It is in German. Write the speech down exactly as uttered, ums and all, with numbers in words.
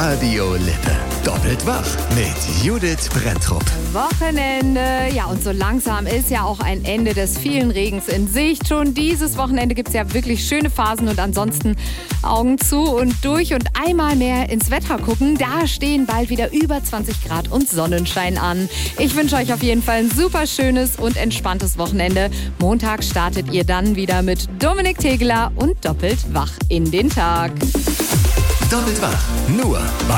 Radio Lippe. Doppelt wach mit Judith Brenntrup. Wochenende. Ja, und so langsam ist ja auch ein Ende des vielen Regens in Sicht. Schon dieses Wochenende gibt es ja wirklich schöne Phasen und ansonsten Augen zu und durch und einmal mehr ins Wetter gucken. Da stehen bald wieder über zwanzig Grad und Sonnenschein an. Ich wünsche euch auf jeden Fall ein super schönes und entspanntes Wochenende. Montag startet ihr dann wieder mit Dominik Tegeler und Doppelt wach in den Tag. Doppelt wach, nur bei